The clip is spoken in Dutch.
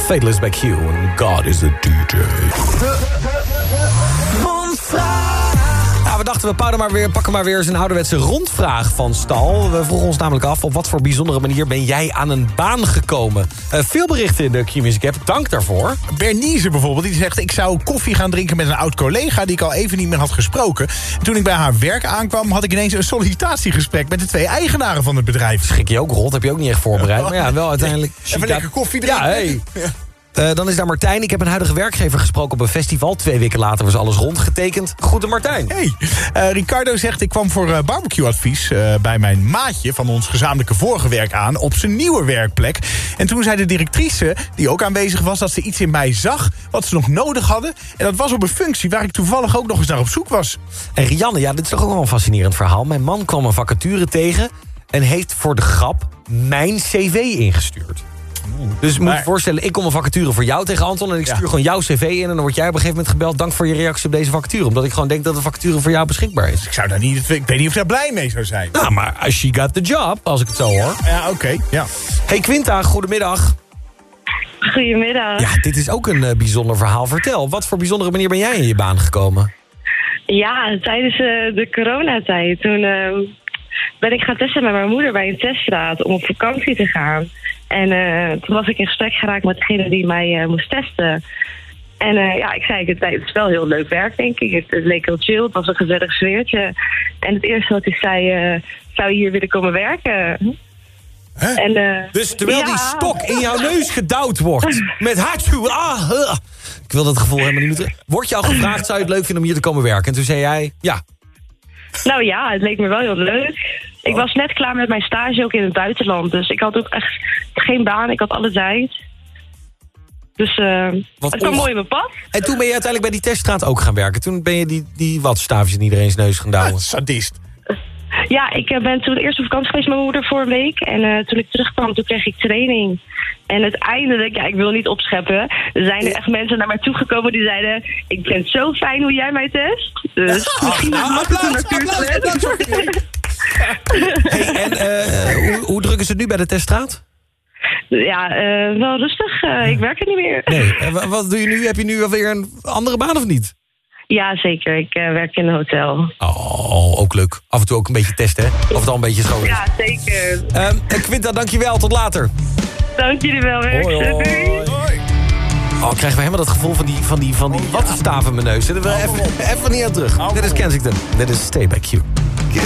Fatalist by Q en God is the DJ. We dachten, pakken maar weer eens een ouderwetse rondvraag van stal. We vroegen ons namelijk af, op wat voor bijzondere manier ben jij aan een baan gekomen? Veel berichten in de Q-Music app, dank daarvoor. Bernice bijvoorbeeld, die zegt... ik zou koffie gaan drinken met een oud collega die ik al even niet meer had gesproken. En toen ik bij haar werk aankwam, had ik ineens een sollicitatiegesprek met de 2 eigenaren van het bedrijf. Schrik je ook rot, heb je ook niet echt voorbereid. Maar ja, wel uiteindelijk... Even lekker koffie drinken. Ja, hey. Dan is daar Martijn. Ik heb een huidige werkgever gesproken op een festival. 2 weken later was alles rondgetekend. Goede Martijn. Hey. Ricardo zegt, ik kwam voor barbecue-advies bij mijn maatje van ons gezamenlijke vorige werk aan op zijn nieuwe werkplek. En toen zei de directrice, die ook aanwezig was, dat ze iets in mij zag wat ze nog nodig hadden. En dat was op een functie waar ik toevallig ook nog eens naar op zoek was. En Rianne, ja, dit is toch ook wel een fascinerend verhaal. Mijn man kwam een vacature tegen en heeft voor de grap mijn cv ingestuurd. Dus moet je voorstellen, ik kom een vacature voor jou tegen Anton... en ik stuur gewoon jouw cv in en dan word jij op een gegeven moment gebeld... dank voor je reactie op deze vacature. Omdat ik gewoon denk dat de vacature voor jou beschikbaar is. Ik weet niet of ik daar blij mee zou zijn. Nou, maar she got the job, als ik het zo hoor. Ja, oké. Ja. Hey Quinta, goedemiddag. Goedemiddag. Ja, dit is ook een bijzonder verhaal. Vertel, wat voor bijzondere manier ben jij in je baan gekomen? Ja, tijdens de coronatijd. Toen ben ik gaan testen met mijn moeder bij een teststraat om op vakantie te gaan. En toen was ik in gesprek geraakt met degene die mij moest testen. En ik zei, het is wel heel leuk werk, denk ik. Het leek heel chill, het was een gezellig sfeertje. En het eerste wat ik zei, zou je hier willen komen werken? Huh? En, dus terwijl die stok in jouw neus gedouwd wordt, met hartstikke... Ik wil dat gevoel helemaal niet meer terug. Word je al gevraagd, zou je het leuk vinden om hier te komen werken? En toen zei jij, ja. Nou ja, het leek me wel heel leuk. Ik was net klaar met mijn stage ook in het buitenland. Dus ik had ook echt geen baan. Ik had alle tijd. Dus het kwam mooi in mijn pad. En toen ben je uiteindelijk bij die teststraat ook gaan werken. Toen ben je die wattenstaafjes in iedereen's neus gaan douwen. Sadist. Ja, ik ben toen eerst op vakantie geweest met mijn moeder voor een week. En toen ik terugkwam, toen kreeg ik training. En uiteindelijk, ik wil niet opscheppen. Er zijn er echt mensen naar mij toegekomen die zeiden... ik vind het zo fijn hoe jij mij test. Dus misschien applaus. Hey, en hoe druk is het nu bij de teststraat? Ja, wel rustig. Ik werk er niet meer. Nee, en wat doe je nu? Heb je nu alweer een andere baan of niet? Ja, zeker. Ik werk in een hotel. Oh, ook leuk. Af en toe ook een beetje testen, hè? Of het al een beetje schoon is. Ja, zeker. Quinta, dankjewel. Tot later. Dank jullie wel. Hoi. Oh, krijgen we helemaal dat gevoel van die wattenstaaf in mijn neus. Zitten we even niet aan terug. Dit is Kensington. Dit is Stay Back Q.